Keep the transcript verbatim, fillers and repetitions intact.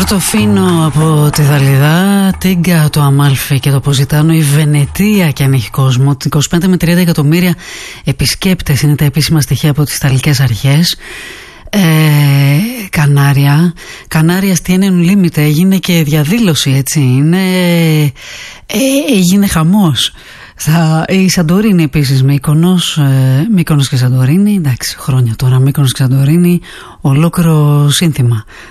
Το Φίνο από τη Δαλιδά, Τίγκα, το Αμάλφι και το Ποζιτάνο, η Βενετία και αν έχει κόσμο. είκοσι πέντε με τριάντα εκατομμύρια επισκέπτες είναι τα επίσημα στοιχεία από τις Ιταλικές αρχές. Ε, Κανάρια Κανάρια στη N N Unlimited έγινε και διαδήλωση, έτσι είναι, ε, έγινε χαμός. Θα, η Σαντορίνη επίσης, Μύκονος, ε, Μύκονος και Σαντορίνη, εντάξει, χρόνια τώρα, Μύκονος και Σαντορίνη, ολόκληρο σύνθημα.